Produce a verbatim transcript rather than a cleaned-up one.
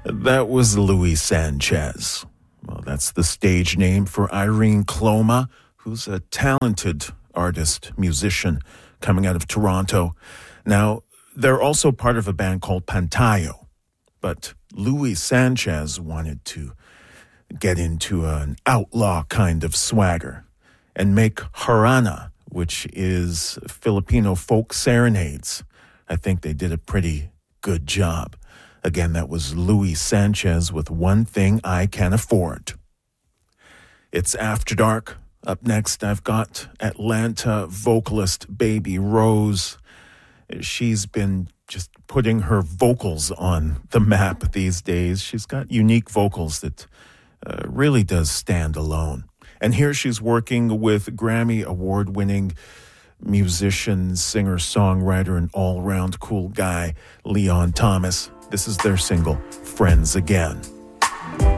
That was Luis Sanchez. Well, that's the stage name for Irene Cloma, who's a talented artist, musician, coming out of Toronto. Now, they're also part of a band called Pantayo, but Luis Sanchez wanted to get into an outlaw kind of swagger and make Harana, which is Filipino folk serenades. I think they did a pretty good job. Again, that was Luis Sanchez with One Thing I Can Afford. It's After Dark. Up next, I've got Atlanta vocalist Baby Rose. She's been just putting her vocals on the map these days. She's got unique vocals that uh, really does stand alone. And here she's working with Grammy Award-winning musician, singer, songwriter, and all-round cool guy, Leon Thomas. This is their single, Friends Again.